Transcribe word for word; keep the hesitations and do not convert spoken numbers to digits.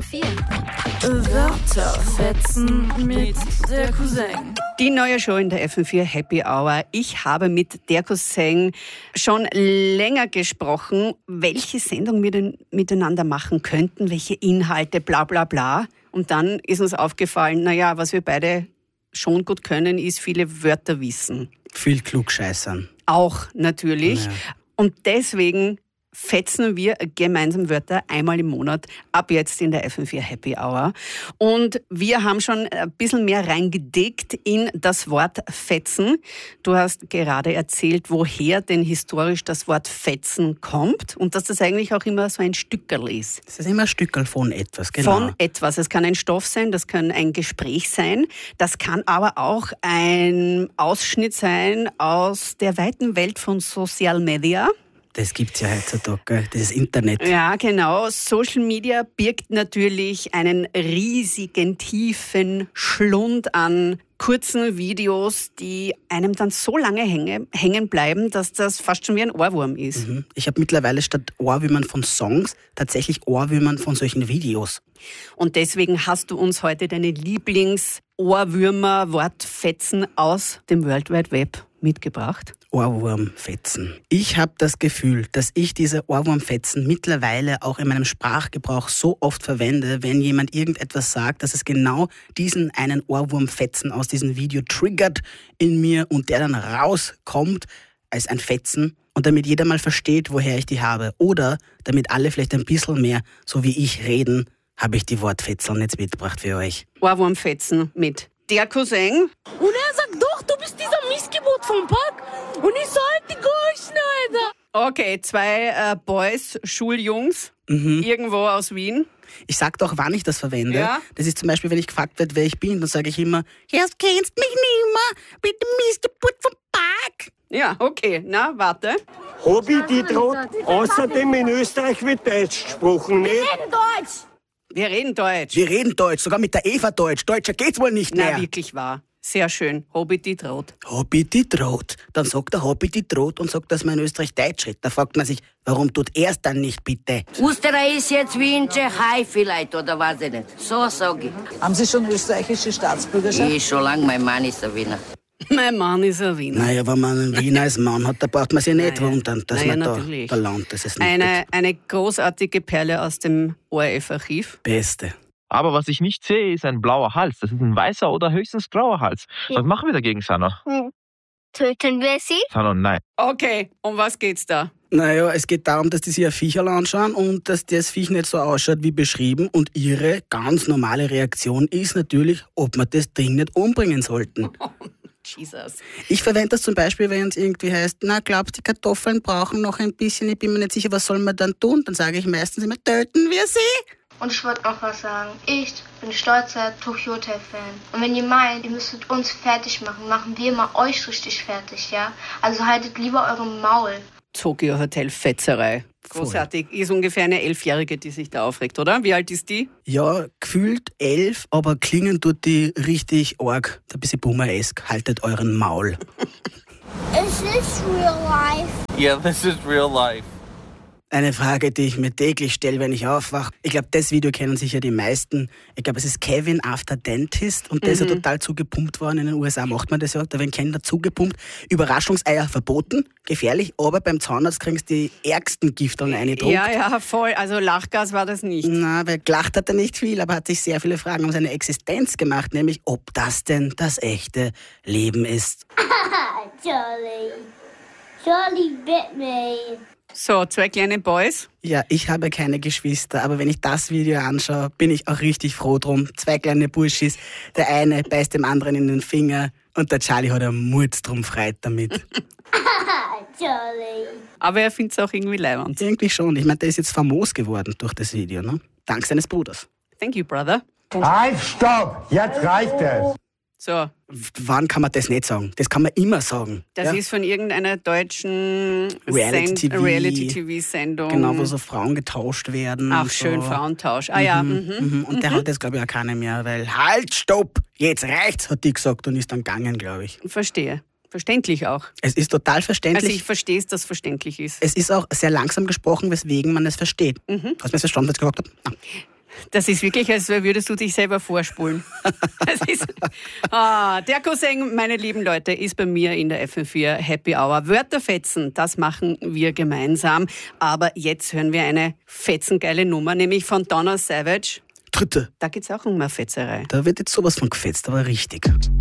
vier. Wörter fetzen mit der Cousin. Die neue Show in der F M vier Happy Hour. Ich habe mit der Cousin schon länger gesprochen, welche Sendung wir denn miteinander machen könnten, welche Inhalte, bla bla bla. Und dann ist uns aufgefallen, naja, was wir beide schon gut können, ist viele Wörter wissen. Viel klugscheißern. Auch natürlich. Ja. Und deswegen fetzen wir gemeinsam Wörter einmal im Monat, ab jetzt in der F M vier Happy Hour. Und wir haben schon ein bisschen mehr reingedickt in das Wort fetzen. Du hast gerade erzählt, woher denn historisch das Wort fetzen kommt und dass das eigentlich auch immer so ein Stückerl ist. Das ist immer ein Stückerl von etwas, genau. Von etwas. Es kann ein Stoff sein, das kann ein Gespräch sein, das kann aber auch ein Ausschnitt sein aus der weiten Welt von Social Media. Das gibt's ja heutzutage, das Internet. Ja, genau. Social Media birgt natürlich einen riesigen, tiefen Schlund an kurzen Videos, die einem dann so lange hänge, hängen bleiben, dass das fast schon wie ein Ohrwurm ist. Mhm. Ich habe mittlerweile statt Ohrwürmern von Songs tatsächlich Ohrwürmern von solchen Videos. Und deswegen hast du uns heute deine Lieblings-Ohrwürmer-Wortfetzen aus dem World Wide Web mitgebracht. Ohrwurmfetzen. Ich habe das Gefühl, dass ich diese Ohrwurmfetzen mittlerweile auch in meinem Sprachgebrauch so oft verwende, wenn jemand irgendetwas sagt, dass es genau diesen einen Ohrwurmfetzen aus diesem Video triggert in mir und der dann rauskommt als ein Fetzen und damit jeder mal versteht, woher ich die habe. Oder damit alle vielleicht ein bisschen mehr, so wie ich, reden, habe ich die Wortfetzeln jetzt mitgebracht für euch. Ohrwurmfetzen mit der Cousin. Und er sagt, doch, du bist dieser Missgeburt vom Park. Und ich sollte Goldschneider. Okay, zwei äh, Boys, Schuljungs, Mhm. irgendwo aus Wien. Ich sag doch, wann ich das verwende. Ja. Das ist zum Beispiel, wenn ich gefragt werde, wer ich bin, dann sage ich immer, jetzt kennst mich nimmer, bitte Missgeburt vom Park. Ja, okay, na, warte. Hab ich die Trot? Außerdem in Österreich wird Deutsch gesprochen, nicht? Deutsch. Wir reden Deutsch. Wir reden Deutsch, sogar mit der Eva Deutsch. Deutscher geht's wohl nicht Na, mehr. wirklich wahr. Sehr schön. Hobbit die Trot. Hobbit die Trot. Dann sagt er Hobbit die Trot und sagt, dass man in Österreich Deutsch redet. Da fragt man sich, warum tut er es dann nicht, bitte? Österreich ist jetzt wie in Tschechei vielleicht, oder weiß ich nicht. So sag ich. Haben Sie schon österreichische Staatsbürgerschaft? Ich schon lang, mein Mann ist ein Wiener. Mein Mann ist ein Wiener. Naja, wenn man einen Wiener als Mann hat, da braucht man sich nicht Naja. wundern, dass Naja, man da, natürlich. da Land, das ist nicht Eine, eine großartige Perle aus dem O R F-Archiv. das Beste. Aber was ich nicht sehe, ist ein blauer Hals. Das ist ein weißer oder höchstens grauer Hals. Was machen wir dagegen, Sanna? Töten wir sie? Sanna, nein. Okay, um was geht's da? Naja, es geht darum, dass die sich ein Viecherl anschauen und dass das Viech nicht so ausschaut wie beschrieben. Und ihre ganz normale Reaktion ist natürlich, ob wir das Ding nicht umbringen sollten. Jesus. Ich verwende das zum Beispiel, wenn es irgendwie heißt, na, glaubst du, die Kartoffeln brauchen noch ein bisschen, ich bin mir nicht sicher, was soll man dann tun? Dann sage ich meistens immer, töten wir sie. Und ich wollte noch was sagen. Ich bin stolzer Tokyo Hotel-Fan. Und wenn ihr meint, ihr müsstet uns fertig machen, machen wir mal euch richtig fertig, ja? Also haltet lieber eure Maul. Tokyo Hotel Fetzerei. Großartig. Ist ungefähr eine Elfjährige, die sich da aufregt, oder? Wie alt ist die? Ja, gefühlt elf, aber klingen tut die richtig arg. Ein bisschen Boomer-esk. Haltet euren Maul. Is this real life? Yeah, this is real life. Eine Frage, die ich mir täglich stelle, wenn ich aufwache. Ich glaube, das Video kennen sicher die meisten. Ich glaube, es ist Kevin After Dentist und der Mhm. ist ja total zugepumpt worden. In den U S A macht man das ja, da werden Kinder zugepumpt. Überraschungseier verboten, gefährlich, aber beim Zahnarzt kriegst du die ärgsten Gifteln reingedruckt. Ja, ja, voll. Also Lachgas war das nicht. Na, weil gelacht hat er nicht viel, aber hat sich sehr viele Fragen um seine Existenz gemacht, nämlich ob das denn das echte Leben ist. Charlie. Charlie bit me. So, zwei kleine Boys. Ja, ich habe keine Geschwister, aber wenn ich das Video anschaue, bin ich auch richtig froh drum. Zwei kleine Burschis, der eine beißt dem anderen in den Finger und der Charlie hat einen Murz drum freit damit. Charlie. Aber er findet es auch irgendwie leibend. Irgendwie schon. Ich meine, der ist jetzt famos geworden durch das Video, ne? Dank seines Bruders. Thank you, brother. Halt, stopp! Jetzt reicht es! So, W- Wann kann man das nicht sagen? Das kann man immer sagen. das ja? ist von irgendeiner deutschen Reality-T V. Reality-T V-Sendung. Genau, wo so Frauen getauscht werden. Ach, und schön, so. Frauentausch. Ah ja, mhm. Mhm. Und der hat jetzt, glaube ich, auch keine mehr, weil halt, stopp, jetzt reicht's, hat die gesagt und ist dann gegangen, glaube ich. Verstehe. Verständlich auch. Es ist total Also verständlich. ich verstehe es, dass es verständlich ist. Es ist auch sehr langsam gesprochen, weswegen man es versteht. Mhm. Hast du mir das verstanden, was ich gesagt habe? Nein. Das ist wirklich, als würdest du dich selber vorspulen. Das ist, ah, der Cousin, meine lieben Leute, ist bei mir in der F M vier Happy Hour. Wörterfetzen, das machen wir gemeinsam. Aber jetzt hören wir eine fetzengeile Nummer, nämlich von Donna Savage. Dritte. Da geht's auch um eine Fetzerei. Da wird jetzt sowas von gefetzt, aber richtig.